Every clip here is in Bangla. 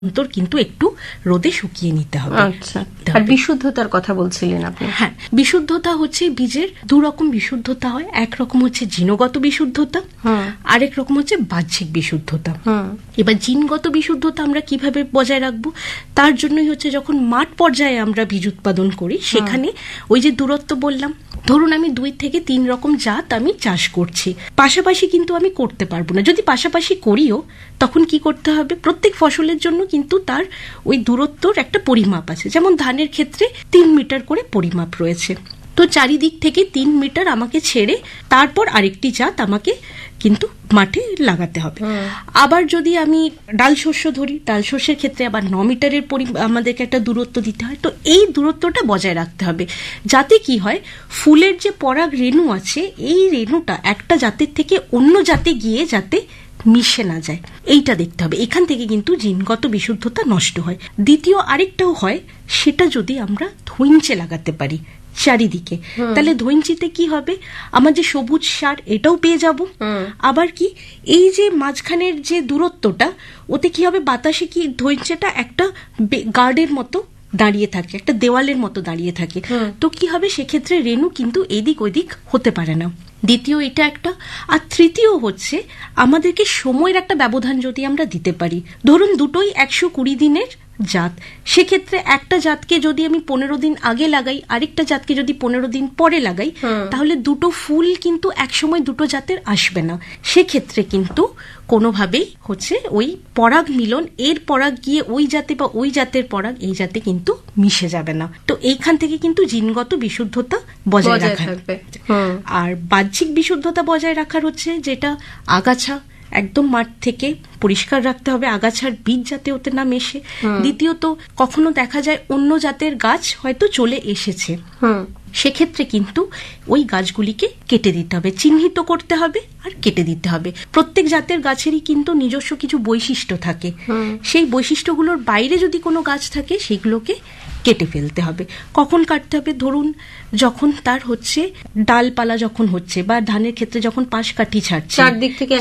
অন্তর কিন্তু একটু রোদে শুকিয়ে নিতে হবে। আচ্ছা, আর বিশুদ্ধতার কথা বলছিলেন আপনি? হ্যাঁ, বিশুদ্ধতা হচ্ছে বীজের দু রকম বিশুদ্ধতা হয়। একরকম হচ্ছে জিনগত বিশুদ্ধতা, আরেক রকম হচ্ছে বাহ্যিক বিশুদ্ধতা। এবার জিনগত বিশুদ্ধতা আমরা কিভাবে বজায় রাখবো, তার জন্যই হচ্ছে যখন মাঠ পর্যায়ে আমরা বীজ উৎপাদন করি সেখানে ওই যে দূরত্ব বললাম, ধরুন আমি 2 থেকে 3 রকম জাত আমি চাষ করছি, পাশাপাশি কিন্তু আমি করতে পারবো না। যদি পাশাপাশি করিও তখন কি করতে হবে, প্রত্যেক ফসলের জন্য কিন্তু তার ওই দূরত্বর একটা পরিমাপ আছে। যেমন ধানের ক্ষেত্রে 3 মিটার করে পরিমাপ রয়েছে, তো চারিদিক থেকে 3 মিটার আমাকে ছেড়ে তারপর আরেকটি জাত আমাকে কিন্তু মাঠে লাগাতে হবে। আবার যদি আমি ডাল শস্য ধরি, ডাল শস্যের ক্ষেত্রে আবার 9 মিটারের আমাদেরকে একটা দূরত্ব দিতে হয়। তো এই দূরত্বটা বজায় রাখতে হবে যাতে কি হয়, ফুলের যে পরাগ রেণু আছে এই রেণুটা একটা জাতের থেকে অন্য জাতে গিয়ে যাতে মিশে না যায়, এইটা দেখতে হবে। এখান থেকে কিন্তু জিনগত বিশুদ্ধতা নষ্ট হয়। দ্বিতীয় আরেকটাও হয়, সেটা যদি আমরা ধইঞ্চে লাগাতে পারি চারিদিকে, তাহলে ধইঞ্চিতে কি হবে, আমার যে সবুজ সার এটাও পেয়ে যাব। আবার কি এই যে মাঝখানের যে দূরত্বটা, ওতে কি হবে, বাতাসে কি ধইঞ্চেটা একটা গার্ডের মতো দাঁড়িয়ে থাকে, একটা দেওয়ালের মতো দাঁড়িয়ে থাকে। তো কি হবে, সেক্ষেত্রে রেণু কিন্তু এদিক ওইদিক হতে পারে না। দ্বিতীয় এটা একটা। আর তৃতীয় হচ্ছে আমাদেরকে সময়ের একটা ব্যবধান যদি আমরা দিতে পারি, ধরুন দুটোই 120 দিনের জাত, সেক্ষেত্রে একটা জাতকে যদি আমি 15 দিন আগে লাগাই, আরেকটা জাতকে যদি 15 দিন পরে লাগাই, তাহলে দুটো ফুল কিন্তু একসময় দুটো জাতের আসবে না। সেক্ষেত্রে কিন্তু কোনোভাবেই হচ্ছে ওই পরাগ মিলন, এর পরাগ গিয়ে ওই জাতে বা ওই জাতের পরাগ এই জাতে কিন্তু মিশে যাবে না। তো এইখান থেকে কিন্তু জিনগত বিশুদ্ধতা বজায় রাখা। আর বাহ্যিক বিশুদ্ধতা বজায় রাখার হচ্ছে যেটা, আগাছা একদম মাঠ থেকে পরিষ্কার রাখতে হবে, আগাছার বীজ যাতে ওতে না মেশে। দ্বিতীয়ত কখনো দেখা যায় অন্য জাতের গাছ হয়তো চলে এসেছে, সেক্ষেত্রে কিন্তু ওই গাছগুলিকে কেটে দিতে হবে, চিহ্নিত করতে হবে আর কেটে দিতে হবে। প্রত্যেক জাতের গাছেরই কিন্তু নিজস্ব কিছু বৈশিষ্ট্য থাকে, সেই বৈশিষ্ট্যগুলোর বাইরে যদি কোনো গাছ থাকে সেগুলোকে কেটে ফেলতে হবে। কখন কাটতে হবে, ধরুন যখন তার হচ্ছে ডালপালা যখন হচ্ছে, বা ধানের ক্ষেত্রে যখন পাশ কাঠি ছাড়ছে, চারদিক থেকে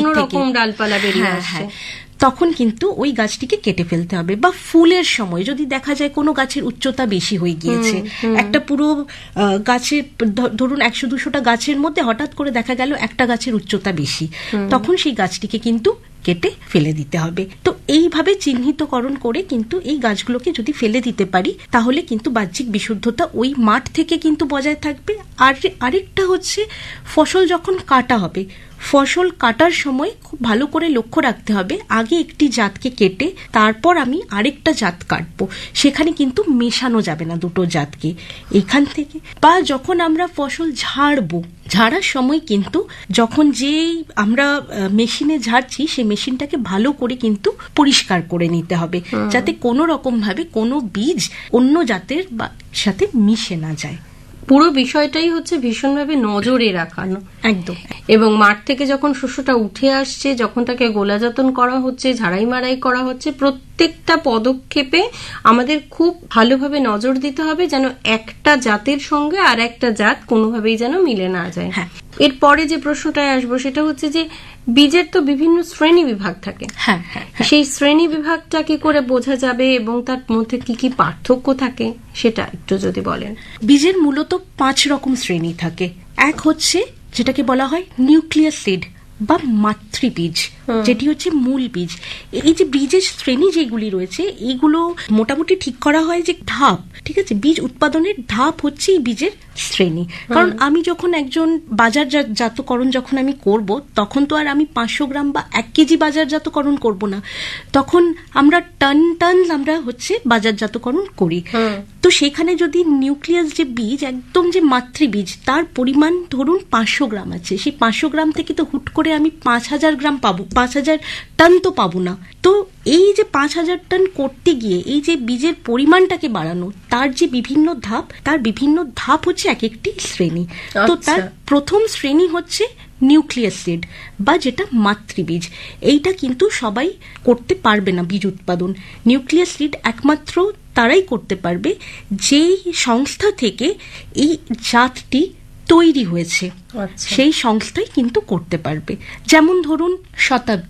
ডালপালা বেরিয়ে আসছে, তখন কিন্তু ওই গাছটিকে কেটে ফেলতে হবে। বা ফুলের সময় যদি দেখা যায় কোনো গাছের উচ্চতা বেশি হয়ে গিয়েছে, একটা পুরো গাছের ধরুন 100-200টা গাছের মধ্যে হঠাৎ করে দেখা গেল একটা গাছের উচ্চতা বেশি, তখন সেই গাছটিকে কিন্তু কেটে ফেলে দিতে হবে। তো এইভাবে চিহ্নিতকরণ করে কিন্তু এই গাছগুলোকে যদি ফেলে দিতে পারি, তাহলে কিন্তু বাহ্যিক বিশুদ্ধতা ওই মাঠ থেকে কিন্তু বজায় থাকবে। আর আরেকটা হচ্ছে, ফসল যখন কাটা হবে, ফসল কাটার সময় খুব ভালো করে লক্ষ্য রাখতে হবে, আগে একটি জাতকে কেটে তারপর আমি আরেকটা জাত কাটবো, সেখানে কিন্তু মেশানো যাবে না দুটো জাতকে এখান থেকে। বা যখন আমরা ফসল ঝাড়বো, ঝাড়ার সময় কিন্তু যখন যেই আমরা মেশিনে ঝাড়ছি, সেই মেশিনটাকে ভালো করে কিন্তু পরিষ্কার করে নিতে হবে, যাতে কোনো রকম ভাবে কোনো বীজ অন্য জাতের সাথে মিশে না যায়। পুরো বিষয়টাই হচ্ছে ভীষণভাবে নজরে রাখানো একদম। এবং মাঠ থেকে যখন শস্যটা উঠে আসছে, যখন তাকে গোলাযতন করা হচ্ছে, ঝাড়াই মারাই করা হচ্ছে, প্রত্যেকটা পদক্ষেপে আমাদের খুব ভালোভাবে নজর দিতে হবে যেন একটা জাতের সঙ্গে আর একটা জাত কোনোভাবেই যেন মিলে না যায়। এরপরে যে প্রশ্নটায় আসবো সেটা হচ্ছে যে বীজের তো বিভিন্ন শ্রেণী বিভাগ থাকে, সেই শ্রেণী বিভাগটা কি করে বোঝা যাবে এবং তার মধ্যে কি কি পার্থক্য থাকে সেটা একটু যদি বলেন। বীজের মূলত 5 রকম শ্রেণী থাকে। এক হচ্ছে যেটাকে বলা হয় নিউক্লিয়াস সিড বা মাতৃবীজ, যেটি হচ্ছে মূল বীজ। এই যে বীজের শ্রেণী যেগুলি রয়েছে, এইগুলো মোটামুটি ঠিক করা হয় যে ধাপ, ঠিক আছে, বীজ উৎপাদনের ধাপ হচ্ছে এই বীজের শ্রেণী। কারণ আমি যখন একজন বাজারজাতকরণ যখন আমি করব, তখন তো আর আমি 500 গ্রাম বা 1 কেজি বাজারজাতকরণ করব না, তখন আমরা টন আমরা হচ্ছে বাজারজাতকরণ করি। তো সেখানে যদি নিউক্লিয়াস যে বীজ, একদম যে মাতৃবীজ, তার পরিমাণ ধরুন 500 গ্রাম আছে, সেই 500 গ্রাম থেকে তো হুট করে আমি 5000 গ্রাম পাবো, 5000 টন তো পাবো না। তো এই যে 5000 টন করতে গিয়ে এই যে বীজের পরিমাণটাকে বাড়ানো, তার যে বিভিন্ন ধাপ, তার বিভিন্ন ধাপ হচ্ছে এক একটি শ্রেণী। তো তার প্রথম শ্রেণী হচ্ছে নিউক্লিয়াস সিড বা যেটা মাতৃবীজ। এইটা কিন্তু সবাই করতে পারবে না বীজ উৎপাদন। নিউক্লিয়াস সিড একমাত্র তারাই করতে পারবে যেই সংস্থা থেকে এই জাতটি তৈরি হয়েছে, সেই সংস্থাই কিন্তু করতে পারবে। যেমন ধরুন শতাব্দী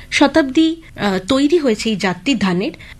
শতাব্দী তৈরি হয়েছে এই জাতটি ধানের।